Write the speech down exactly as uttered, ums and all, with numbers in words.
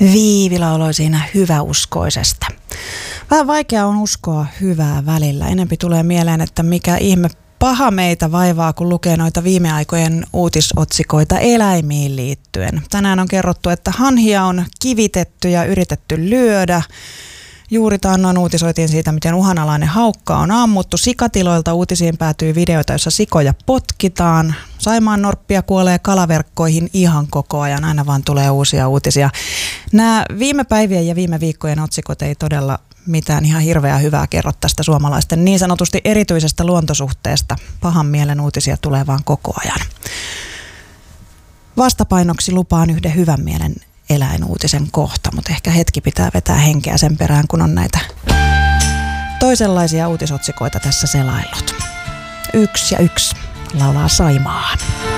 Viivilä siinä hyväuskoisesta. Vähän vaikea on uskoa hyvää välillä. Enempi tulee mieleen, että mikä ihme paha meitä vaivaa, kun lukee noita viime aikojen uutisotsikoita eläimiin liittyen. Tänään on kerrottu, että hanhia on kivitetty ja yritetty lyödä. Juuri taannoin uutisoitiin siitä, miten uhanalainen haukka on ammuttu. Sikatiloilta uutisiin päätyy videoita, joissa sikoja potkitaan. Saimaan norppia kuolee kalaverkkoihin ihan koko ajan. Aina vaan tulee uusia uutisia. Nämä viime päivien ja viime viikkojen otsikot ei todella mitään ihan hirveää hyvää kerro tästä suomalaisten niin sanotusti erityisestä luontosuhteesta. Pahan mielen uutisia tulee vaan koko ajan. Vastapainoksi lupaan yhden hyvän mielen eläinuutisen kohta, mutta ehkä hetki pitää vetää henkeä sen perään, kun on näitä toisenlaisia uutisotsikoita tässä selaillut. Yksi ja yksi laulaa Saimaa.